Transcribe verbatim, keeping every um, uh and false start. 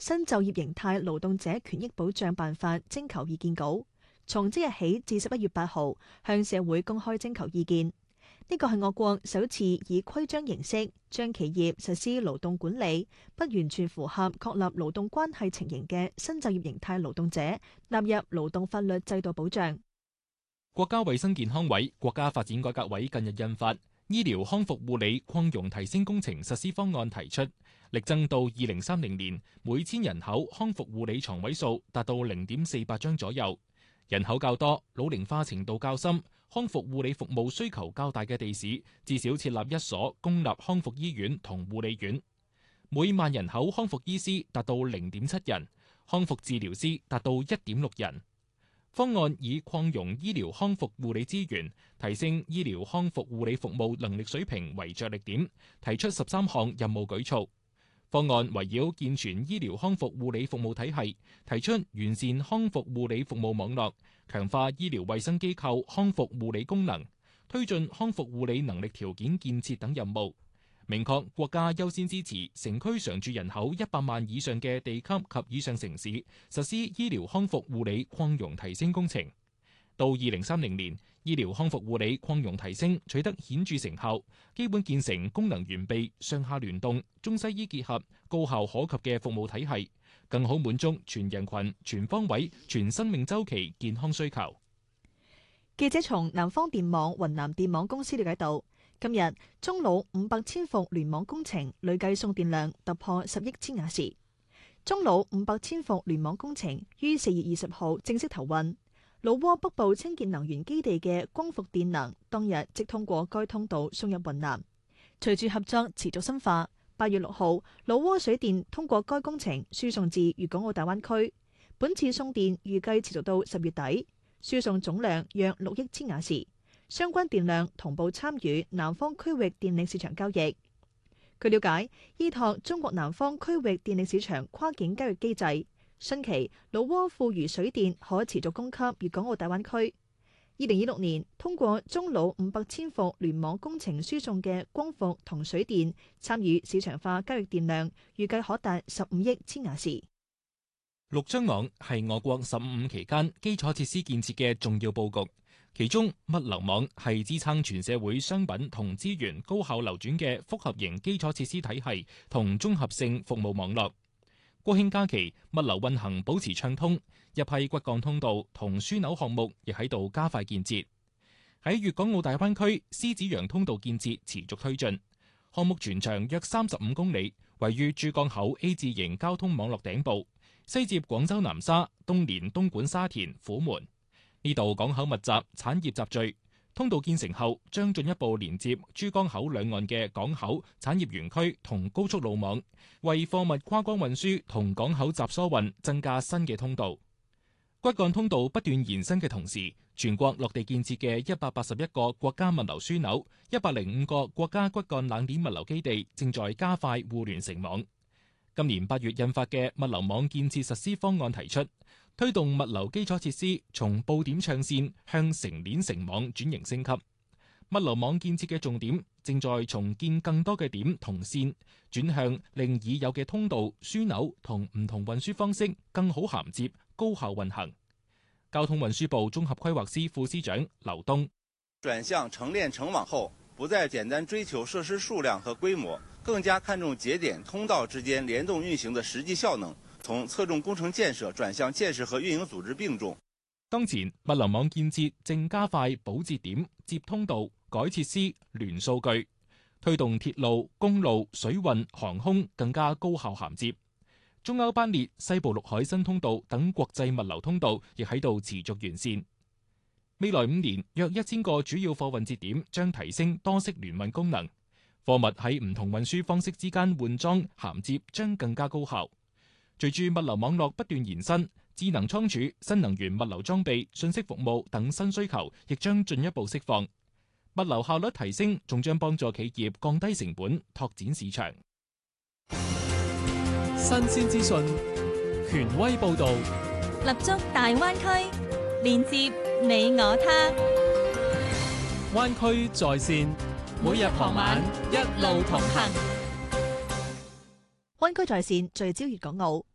新就業形態勞動者權益保障辦法徵求意見稿，從即日起至十一月八號向社會公開徵求意見。呢個係我國首次以規章形式將企業實施勞動管理不完全符合確立勞動關係情形嘅新就業形態勞動者納入勞動法律制度保障。 國家衛生健康委、國家發展改革委近日印發《醫療康復護理擴容提升工程實施方案》，提出力爭到二零三零年每千人口康復護理床位數達到零點四八張左右。人口較多、老齡化程度較深、康復護理服務需求較大嘅地市，至少設立一所公立康復醫院同護理院。每萬人口康復醫師達到零點七人，康復治療師達到一點六人。方案以擴容醫療康復護理資源、提升醫療康復護理服務能力水平為着力點，提出十三項任務舉措。方案圍繞健全醫療康復護理服務體系，提出完善康復護理服務網絡，強化醫療衛生機構康復護理功能，推進康復護理能力條件建設等任務。明確國家優先支持城區常住人口一百萬以上嘅地級及以上城市實施醫療康復護理擴容提升工程。到二零三零年，醫療康復護理擴容提升取得顯著成效，基本建成功能完備、上下聯動、中西醫結合、高效可及嘅服務體系，更好滿足全人群、全方位、全生命週期健康需求。 記者從南方電網雲南電網公司了解到，今日中魯五百千伏聯網工程累計送電量突破十億千瓦時。中魯五百千伏聯網工程於四月二十號正式投運。老撾北部清潔能源基地嘅光伏電能當日即通過該通道送入雲南。隨住合作持續深化，八月六號老撾水電通過該工程輸送至粵港澳大灣區。本次送電預計持續到十月底，輸送總量約六億千瓦時，相關電量同步參與南方區域電力市場交易。據了解，依託中國南方區域電力市場跨境交易機制，新期老撾富餘水電可持續供給粵港澳大灣區。二零二六年通過中魯五百千伏聯網工程輸送嘅光伏同水電參與市場化交易電量，預計可達十五億千瓦時。 六張網係我國十五五期間基礎設施建設嘅重要佈局，其中物流網係支撐全社會商品同資源高效流轉嘅複合型基礎設施體系同綜合性服務網絡。國慶假期，物流運行保持暢通，一批骨幹通道同樞紐項目亦喺度加快建設。喺粵港澳大灣區，獅子洋通道建設持續推進，項目全長約三十五公里，位於珠江口 A 字形交通網絡頂部，西接廣州南沙，東連東莞沙田、虎門。呢度港口密集，產業集聚。通道建成後，將進一步連接珠江口兩岸嘅港口、產業園區同高速路網，為貨物跨關運輸同港口集疏運增加新嘅通道。骨幹通道不斷延伸嘅同時，全國落地建設嘅一百八十一個國家物流樞紐、一百零五個國家骨幹冷鏈物流基地正在加快互聯成網。今年八月印發嘅物流網建設實施方案提出，推動物流基礎設施從布點唱線向成鏈成網轉型升級。物流網建設嘅重點正在重建更多嘅點同線，轉向令已有嘅通道、樞紐同唔同運輸方式更好銜接、高效運行。交通運輸部綜合規劃司副司長劉東： 轉向成鏈成網後，不再簡單追求設施數量和規模，更加看重節點通道之間聯動運行的實際效能，從側重工程建設轉向建設和運營組織並重。 當前物流網建設正加快補節點、接通道、改設施、聯數據，推動鐵路、公路、水運、航空更加高效銜接。中歐班列、西部陸海新通道等國際物流通道亦喺度持續完善。未來五年，約一千個主要貨運節點將提升多式聯運功能，貨物喺唔同運輸方式之間換裝銜接將更加高效。隨住物流網絡不斷延伸，智能倉儲、新能源物流裝備、信息服務等新需求亦將進一步釋放。物流效率提升，仲將幫助企業降低成本、拓展市場。 新鮮資訊，權威報導， 立足大灣區，連接你我他。 灣區在線，每日傍晚一路同行。 灣區在線聚焦粵港澳。